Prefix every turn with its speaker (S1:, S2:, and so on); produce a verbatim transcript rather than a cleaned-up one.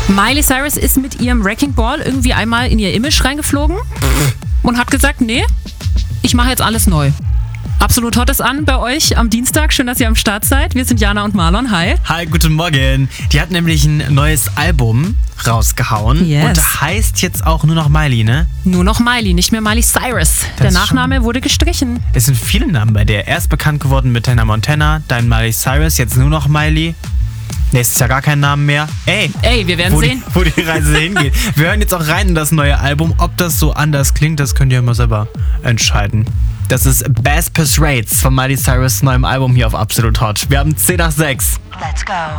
S1: Miley Cyrus ist mit ihrem Wrecking Ball irgendwie einmal in ihr Image reingeflogen und hat gesagt, nee, ich mache jetzt alles neu. Absolut Hot ist an bei euch am Dienstag. Schön, dass ihr am Start seid. Wir sind Jana und Marlon. Hi.
S2: Hi, guten Morgen. Die hat nämlich ein neues Album rausgehauen.
S1: Yes.
S2: Und heißt jetzt auch nur noch Miley, ne?
S1: Nur noch Miley, nicht mehr Miley Cyrus.
S2: Das
S1: Der
S2: ist
S1: Nachname
S2: schon-
S1: wurde gestrichen.
S2: Es sind viele Namen bei der. Erst bekannt geworden mit Hannah Montana, dann Miley Cyrus, jetzt nur noch Miley. Nächstes Jahr gar keinen Namen mehr. Ey,
S1: Ey, wir werden
S2: wo
S1: sehen.
S2: die, wo die Reise hingeht. Wir hören jetzt auch rein in das neue Album. Ob das so anders klingt, das könnt ihr immer selber entscheiden. Das ist Bass Persuades von Miley Cyrus' neuem Album hier auf Absolut Hot. Wir haben zehn nach sechs.
S3: Let's go.